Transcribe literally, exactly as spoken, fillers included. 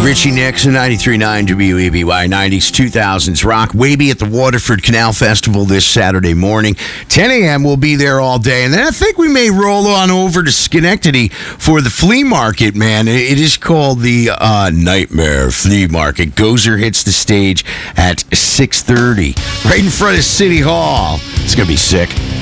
Richie Nixon, ninety-three point nine W E B Y, nineties, two thousands rock. Waby at the Waterford Canal Festival this Saturday morning. ten a.m. we'll be there all day. And then I think we may roll on over to Schenectady for the flea market, man. It is called the uh, Nightmare Flea Market. Gozer hits the stage at six thirty right in front of City Hall. It's going to be sick.